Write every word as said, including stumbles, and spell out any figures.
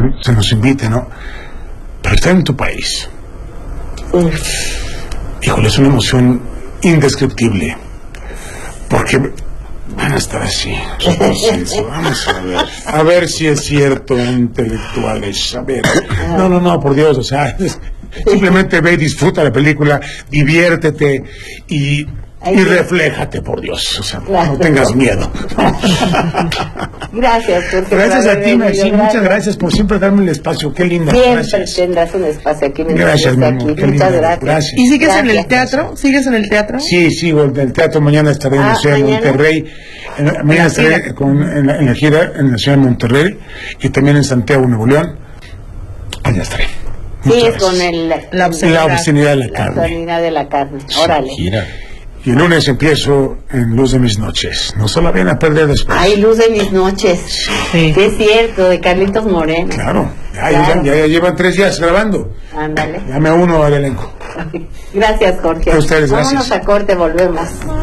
se nos invite, ¿no? Pero estar en tu país, Sí. híjole, es una emoción indescriptible, porque van a estar así, vamos a ver, a ver si es cierto, intelectuales, a ver, no, no, no, por Dios, o sea, simplemente ve y disfruta la película, diviértete y... Y refléjate, por Dios, o sea, claro. No tengas miedo. Gracias, Jorge. Gracias a ti, Maxi, muchas gracias por siempre darme el espacio, qué linda. Siempre gracias. tendrás un espacio aquí. Gracias, mi amor, aquí. qué Muchas linda. gracias. gracias. ¿Y sigues Gracias. en el teatro? ¿Sigues en el teatro? Sí, sigo en el teatro, mañana estaré en Ah, la ciudad de ¿mañana? Monterrey, en, mañana estaré con, en, la, en la gira en la ciudad de Monterrey y también en Santiago, Nuevo León, allá estaré. Muchas Sí, gracias. con el, La obscenidad. La obscenidad de la la carne. obscenidad de la carne. Órale. Gira. Y el lunes empiezo en Luz de mis noches. No se la vayan a perder después. Ay, Luz de mis noches. Sí. Que es cierto, de Carlitos Moreno. Claro, ya, Claro. Ya, ya llevan tres días grabando. Ándale. Ya me uno al elenco. Gracias, Jorge. A ustedes, gracias. Vámonos a corte, volvemos.